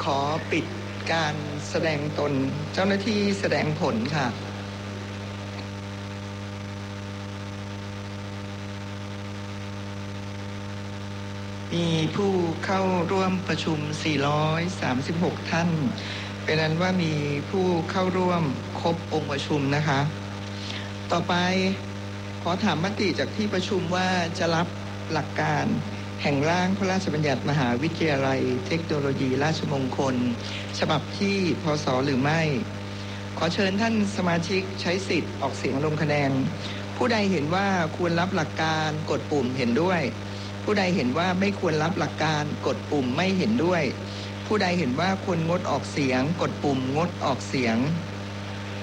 ขอปิดการแสดงตนเจ้าหน้าที่แสดงผลค่ะมีผู้เข้าร่วมประชุม436ท่านเป็นนั้นว่ามีผู้เข้าร่วมครบองค์ประชุมนะคะต่อไปขอถามมติจากที่ประชุมว่าจะรับหลักการแห่งร่างพระราชบัญญัติมหาวิทยาลัยเทคโนโลยีราชมงคลฉบับที่พ.ศ.หรือไม่ขอเชิญท่านสมาชิกใช้สิทธิ์ออกเสียงลงคะแนนผู้ใดเห็นว่าควรรับหลักการกดปุ่มเห็นด้วยผู้ใดเห็นว่าไม่ควรรับหลักการกดปุ่มไม่เห็นด้วยผู้ใดเห็นว่าควรงดออกเสียงกดปุ่มงดออกเสียง